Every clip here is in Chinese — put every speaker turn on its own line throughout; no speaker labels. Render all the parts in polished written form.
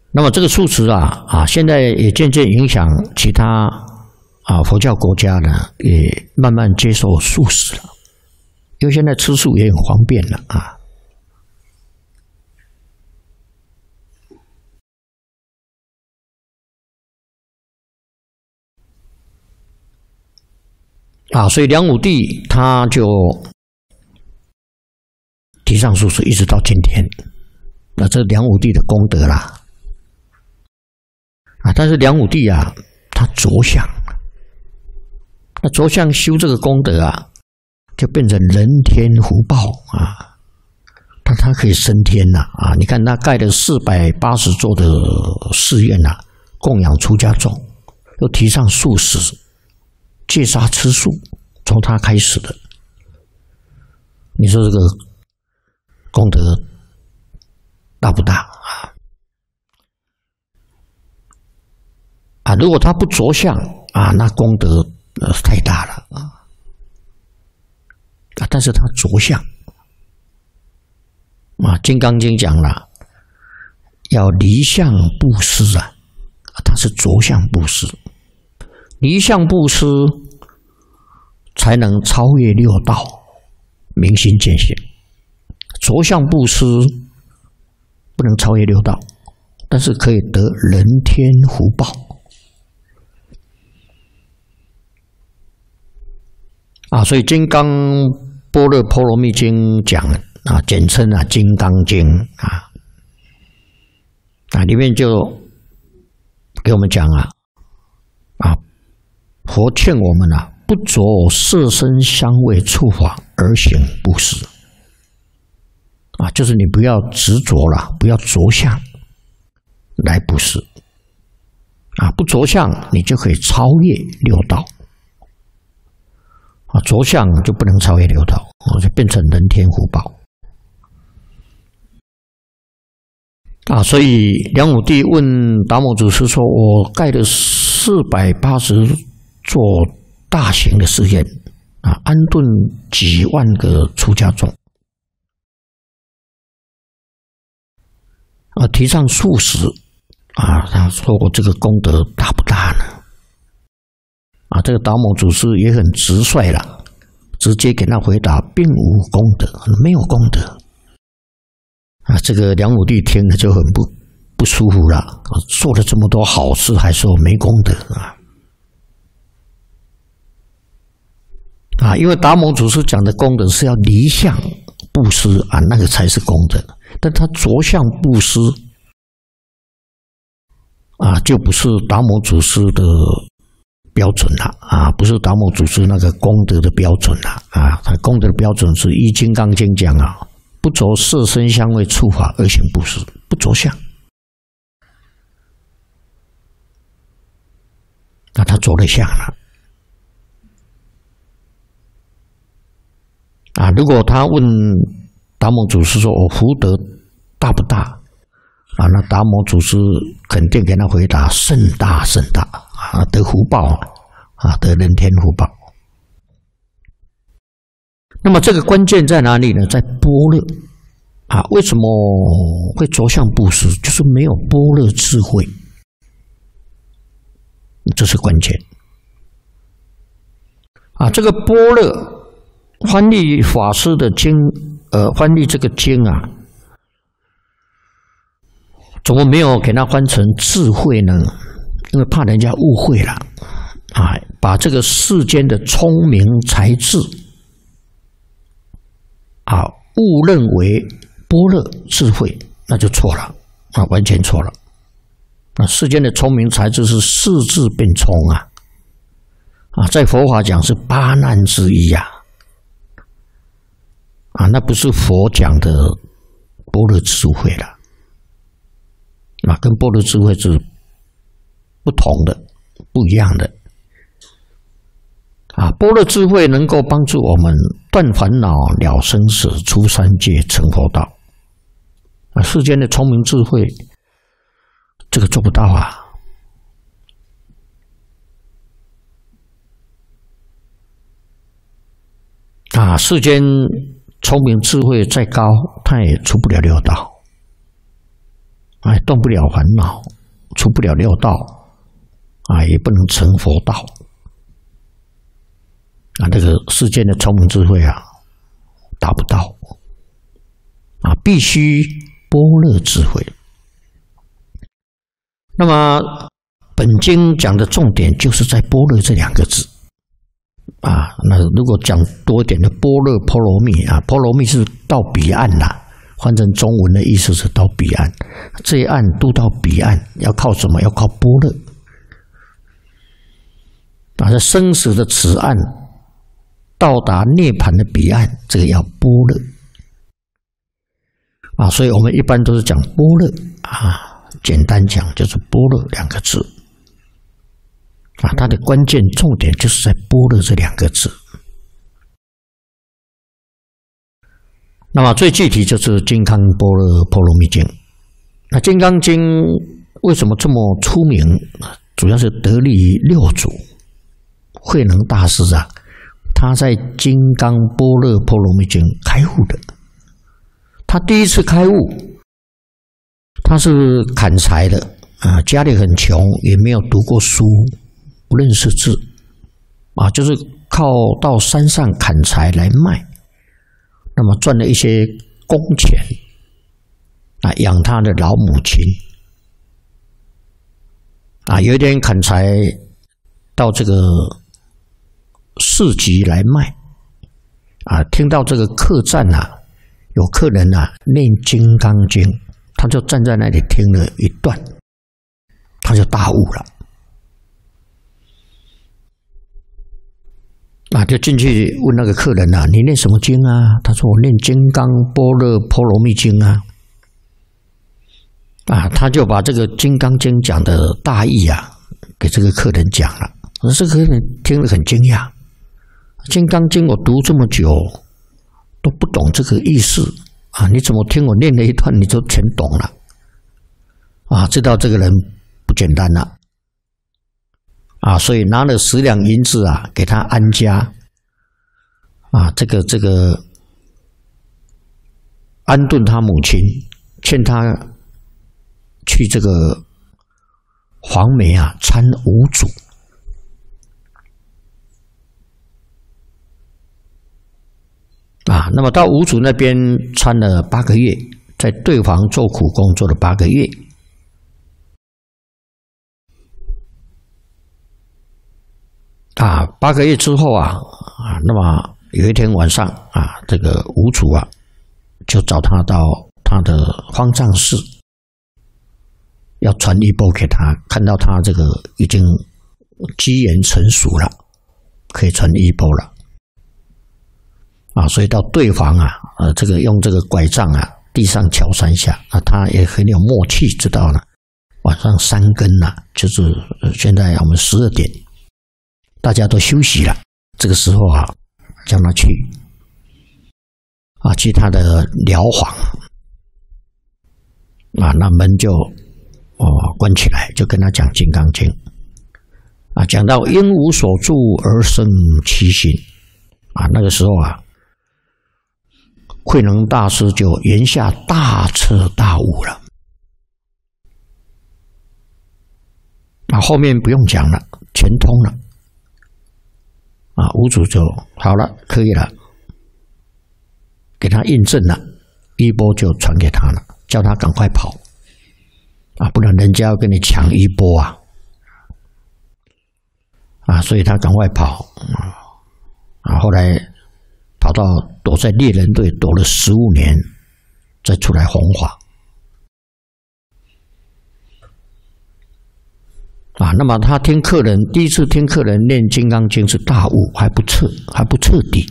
那么这个素食现在也渐渐影响其他佛教国家呢，也慢慢接受素食了，因为现在吃素也很方便了所以梁武帝他就提倡素食，一直到今天。那这梁武帝的功德啦，但是梁武帝他着相，那着相修这个功德就变成人天福报他可以升天你看他盖了480座的寺院供养出家众，又提倡素食，戒杀吃素，从他开始的。你说这个功德大不大如果他不着相那功德太大了但是他着相金刚经讲了，要离相布施他是着相布施，离相布施才能超越六道，明心见性。着相布施不能超越六道，但是可以得人天福报所以《金刚般若波罗蜜经》讲简称《金刚经》里面就给我们讲佛劝我们不着色身香味触法而行布施就是你不要执着了，不要着相来布施不着相你就可以超越六道着相就不能超越六道就变成人天福报所以梁武帝问达摩祖师说，我盖了480座大型的寺院安顿几万个出家众提倡素食他说我这个功德大不大呢这个达摩祖师也很直率了，直接给他回答并无功德，没有功德这个梁武帝听了就很不舒服了做了这么多好事还说没功德因为达摩祖师讲的功德是要离相布施那个才是功德，但他着相布施就不是达摩祖师的标准了不是达摩祖师那个功德的标准了他功德的标准是依《金刚经》讲不着色身香味触法而行布施，不着相他着了相了如果他问达摩祖师说我福德大不大那达摩祖师肯定给他回答甚大甚大得福报得人天福报。那么这个关键在哪里呢？在般若为什么会着相布施？就是没有般若智慧，这是关键这个般若翻译法师的经翻译这个经怎么没有给他翻成智慧呢？因为怕人家误会了把这个世间的聪明才智误认为般若智慧，那就错了完全错了世间的聪明才智是世智变聪在佛法讲是八难之一那不是佛讲的般若智慧了跟般若智慧是不同的不一样的般若智慧能够帮助我们断烦恼了生死出三界成佛道世间的聪明智慧这个做不到世间聪明智慧再高它也出不了六道动不了烦恼，出不了六道，也不能成佛道。这个世间的聪明智慧达不到，必须般若智慧。那么本经讲的重点就是在般若这两个字那如果讲多一点的般若波罗蜜波罗蜜是到彼岸啦，换成中文的意思是到彼岸，这一岸渡到彼岸要靠什么？要靠般若。这生死的此岸到达涅槃的彼岸，这个要般若所以我们一般都是讲般若简单讲就是般若两个字它的关键重点就是在般若这两个字。那么最具体就是《金刚般若波罗蜜经》。那《金刚经》为什么这么出名？主要是得力于六祖慧能大师他在《金刚般若波罗蜜经》开悟的。他第一次开悟，他是砍柴的家里很穷，也没有读过书，不认识字就是靠到山上砍柴来卖，那么赚了一些工钱养他的老母亲有一天砍柴到这个市集来卖听到这个客栈有客人念金刚经，他就站在那里听了一段，他就大悟了就进去问那个客人你念什么经他说我念金刚般若波罗蜜经他就把这个金刚经讲的大意给这个客人讲了。这个客人听了很惊讶，金刚经我读这么久都不懂这个意思你怎么听我念了一段你就全懂了知道这个人不简单了所以拿了10两银子给他安家这个安顿他母亲，劝他去这个黄梅参五祖那么到五祖那边参了8个月，在对房做苦工做了8个月8个月之后那么有一天晚上这个五祖就找他到他的方丈室，要传衣钵给他，看到他这个已经机缘成熟了，可以传衣钵了所以到对房这个用这个拐杖地上敲3下他也很有默契，知道了晚上3更就是现在我们12点，大家都休息了，这个时候叫他去他的寮房那门就关起来，就跟他讲《金刚经》讲到因无所住而生其心那个时候慧能大师就言下大彻大悟了后面不用讲了，全通了五祖就好了，可以了，给他印证了，衣钵就传给他了，叫他赶快跑不然人家要跟你抢衣钵所以他赶快跑后来跑到躲在猎人队躲了15年，再出来弘法那么他听客人第一次听客人念《金刚经》是大悟，还不彻底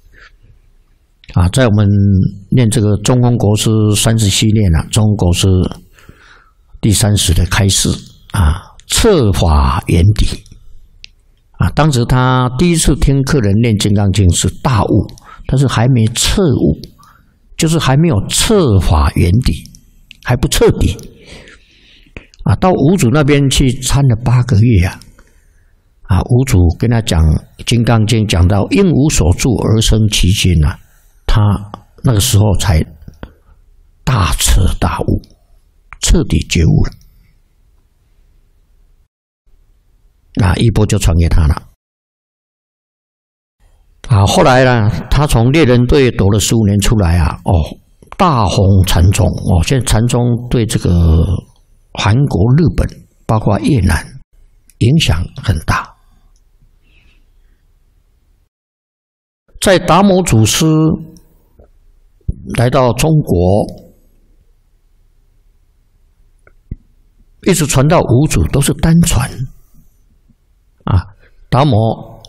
在我们念这个中空国师30系列中空国师第30的开示彻法圆底当时他第一次听客人念《金刚经》是大悟，但是还没彻悟，就是还没有彻法圆底，还不彻底到五祖那边去参了8个月五祖跟他讲《金刚经》，讲到因无所住而生其心他那个时候才大彻大悟， 彻底觉悟了。衣钵就传给他了。后来呢，他从猎人队躲了15年出来大红禅宗现在禅宗对这个韩国、日本，包括越南影响很大。在达摩祖师来到中国，一直传到五祖，都是单传达摩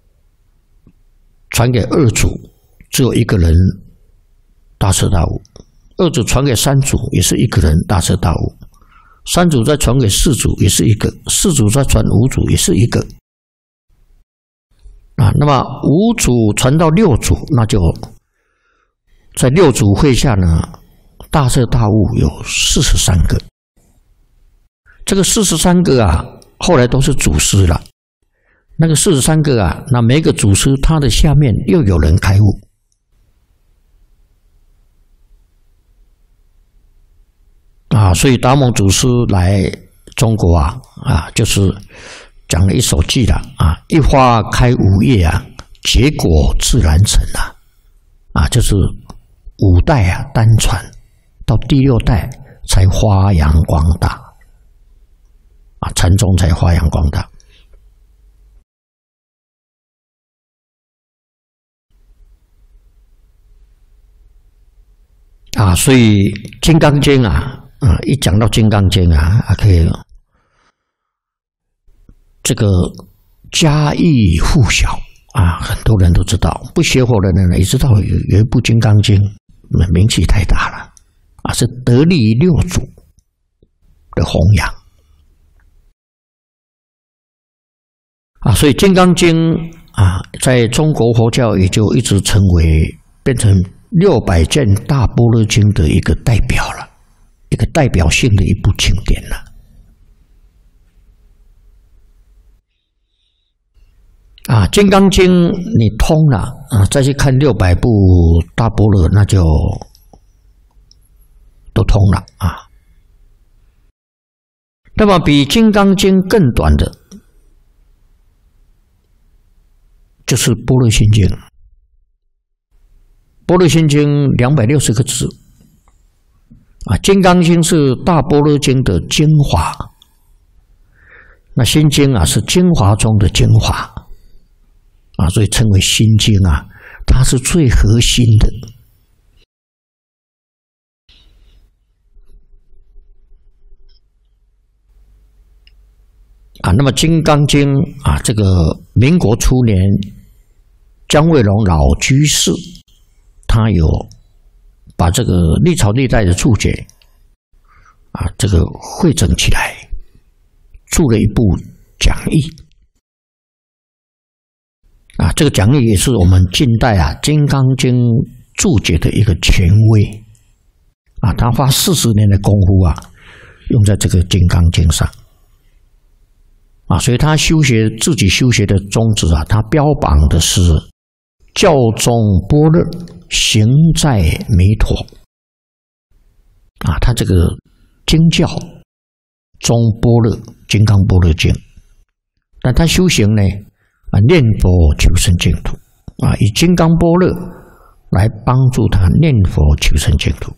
传给二祖，只有一个人大彻大悟；二祖传给三祖，也是一个人大彻大悟；三祖再传给四祖，也是一个；四祖再传五祖，也是一个。那么五祖传到六祖，那就在六祖会下呢，大彻大悟有43个。这个43个后来都是祖师了。那个43个那每个祖师他的下面又有人开悟。所以达摩祖师来中国就是讲了一首偈了一花开5叶结果自然成就是5代单传，到第6代才发扬光大禅宗才发扬光大。所以《金刚经》一讲到《金刚经》可以这个家喻户晓很多人都知道，不学佛的人也知道有一部《金刚经》，名气太大了是得利于六祖的弘扬所以《金刚经》在中国佛教也就一直成为变成600件大般若经的一个代表了，一个代表性的一部经典了。金刚经你通了再去看600部大般若，那就都通了那么比金刚经更短的，就是般若心经。般若心经260个字金刚经是大般若经的精华，那心经是精华中的精华所以称为心经它是最核心的那么金刚经这个民国初年姜卫龙老居士他有把这个历朝历代的注解这个汇整起来，注了一部讲义这个讲义也是我们近代金刚经注解的一个权威他花40年的功夫用在这个金刚经上所以他自己修学的宗旨他标榜的是教中般若，行在弥陀他这个经教中般若金刚般若经，但他修行呢念佛求生净土以金刚般若来帮助他念佛求生净土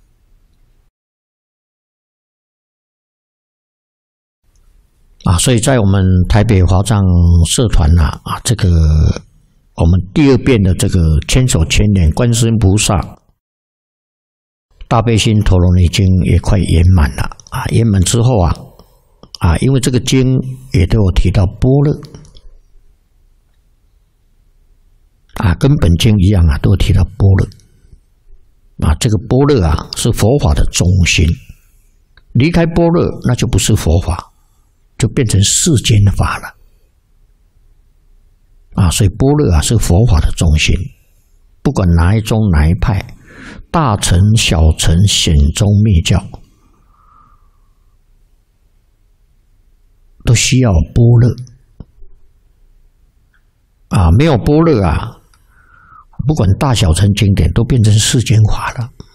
所以在我们台北华藏社团这个我们第2遍的这个千手千眼观世音菩萨大悲心陀罗尼经也快圆满了圆满之后因为这个经也都有提到般若跟本经一样都有提到般若这个般若是佛法的中心，离开般若那就不是佛法，就变成世间法了所以般若是佛法的中心，不管哪一宗哪一派，大乘小乘显宗密教都需要般若没有般若不管大小乘经典都变成世间法了